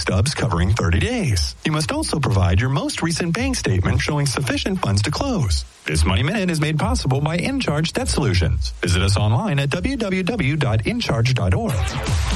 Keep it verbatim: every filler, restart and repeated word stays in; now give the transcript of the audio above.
stubs covering thirty days. You must also provide your most recent bank statement showing sufficient funds to close. This Money Minute is made possible by InCharge Debt Solutions. Visit us online at w w w dot in charge dot org.